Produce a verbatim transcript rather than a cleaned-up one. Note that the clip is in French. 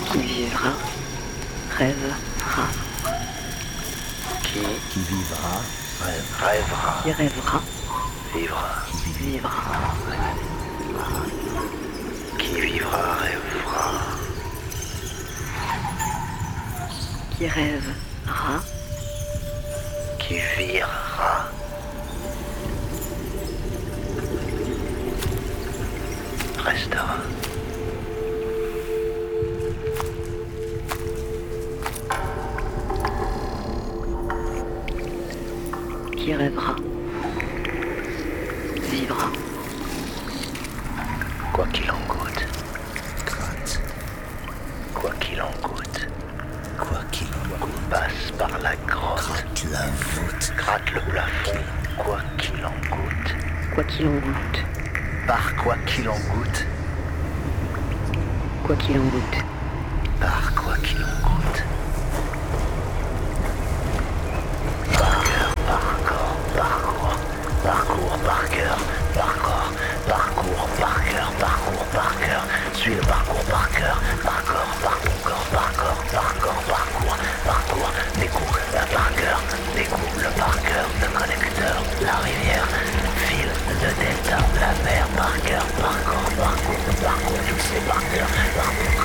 Qui vivra, rêvera. Qui, Qui vivra, rêve, rêvera, Qui rêvera, vivra. vivra. Qui vivra, rêvera. Qui rêvera, Qui virera. Restera. qui rêvera, vivra. Quoi qu'il en coûte, gratte, quoi qu'il en coûte, quoi qu'il en coûte, passe par la grotte, gratte la voûte, gratte le plafond, quoi qu'il en coûte, Quoi qu'il en goûte, par quoi qu'il en goûte, quoi qu'il en goûte. par quoi qu'il en goûte. Par cœur, par corps, parcours, parcours, par cœur, par corps, parcours, par cœur, parcours, par cœur. Suis le parcours par cœur, par corps, par ton corps, par corps, par corps, parcours, parcours, découvre la par cœur, découvre le par cœur, le connecteur, la rivière, fil, le delta, la mer, par cœur, par corps, parcours, parcours, fixé par cœur, parcours.